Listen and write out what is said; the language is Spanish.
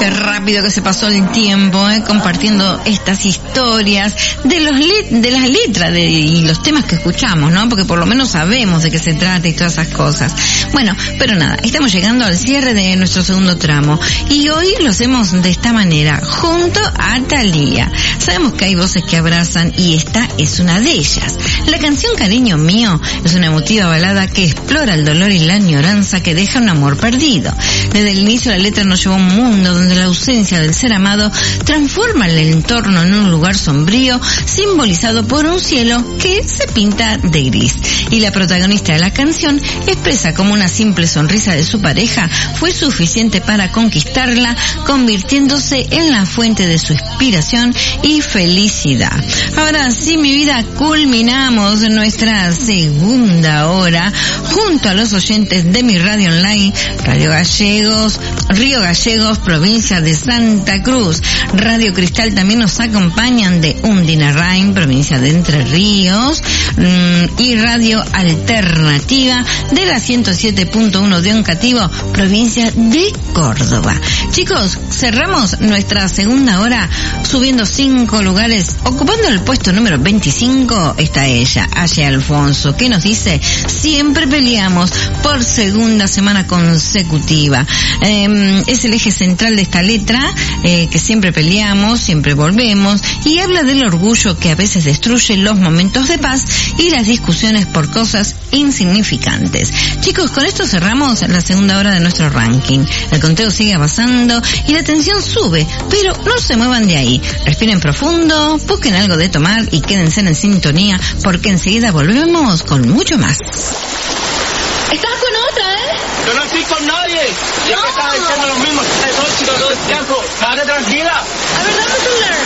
Qué rápido que se pasó el tiempo, compartiendo estas historias de las letras y los temas que escuchamos, ¿no? Porque por lo menos sabemos de qué se trata y todas esas cosas. Bueno, pero nada, estamos llegando al cierre de nuestro segundo tramo y hoy lo hacemos de esta manera, junto a Thalía. Sabemos que hay voces que abrazan y esta es una de ellas. La canción Cariño Mío es una emotiva balada que explora el dolor y la añoranza que deja un amor perdido. Desde el inicio la letra nos lleva a un mundo donde la ausencia del ser amado transforma el entorno en un lugar sombrío, simbolizado por un cielo que se pinta de gris. Y la protagonista de la canción expresa como una simple sonrisa de su pareja fue suficiente para conquistarla, convirtiéndose en la fuente de su inspiración y felicidad. Ahora sí, mi vida, culminamos nuestra segunda hora junto a los oyentes de mi radio online, Radio Gallegos, Río Gallegos, provincia de Santa Cruz. Radio Cristal también nos acompañan de Undinarrain, provincia de Entre Ríos, y Radio Alternativa de la 107.1 de Oncativo, provincia de Córdoba. Chicos, cerramos nuestra segunda hora subiendo 5 lugares. Ocupando el puesto número 25 está ella, Aye Alfonso, que nos dice: siempre peleamos por segunda semana consecutiva. Es el eje central de esta letra, que siempre peleamos, siempre volvemos, y habla del orgullo que a veces destruye los momentos de paz y las discusiones por cosas insignificantes. Chicos, con esto cerramos la segunda hora de nuestro ranking. El conteo sigue avanzando y la tensión sube, pero no se muevan de ahí. Respiren profundo, busquen algo de tomar y quédense en sintonía, porque enseguida volvemos con mucho más. ¿Estás con otra, Yo no estoy con nadie. Ya me estás diciendo lo mismo todo el tiempo. Quédate tranquila. A ver, dame tu celular.